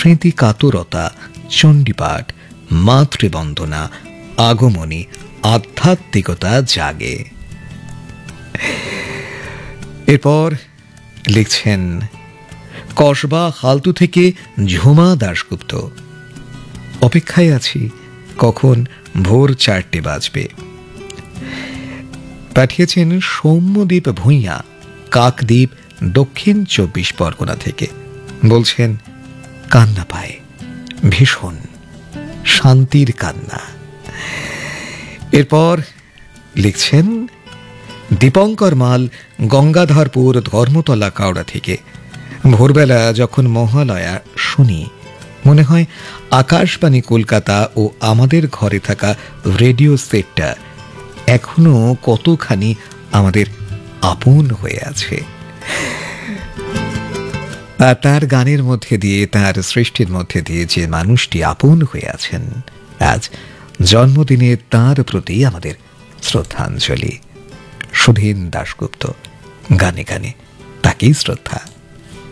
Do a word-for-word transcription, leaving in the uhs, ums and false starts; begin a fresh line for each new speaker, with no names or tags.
স্মৃতি কাতরতা, চণ্ডীপাঠ, মাতৃবন্দনা, আগমনী, আধ্যাত্মিকতা জাগে। এরপর লিখছেন কসবা হালতু থেকে ঝুমা দাশগুপ্ত। অপেক্ষায় আছি কখন ভোর চারটে বাজবে। পাঠিয়েছেন সৌম্যদীপ ভূঁইয়া, কাকদ্বীপ, দক্ষিণ চব্বিশ পরগনা থেকে। বলছেন কান্না পায়, ভীষণ শান্তির কান্না। এরপর লিখছেন দীপঙ্কর মাল, গঙ্গাধরপুর, ধর্মতলা, কাওড়া থেকে। ভোরবেলা যখন মহালয়া শুনি মনে হয় আকাশবাণী কলকাতা ও আমাদের ঘরে থাকা রেডিও সেটটা এখনো কতখানি আমাদের আপন হয়ে আছে। আর তার গানের মধ্যে দিয়ে, তার সৃষ্টির মধ্যে দিয়ে যে মানুষটি আপন হয়ে আছেন, আজ জন্মদিনে তার প্রতি আমাদের শ্রদ্ধাঞ্জলি। সুধীন দাশগুপ্ত, গানে গানে তাকেই শ্রদ্ধা।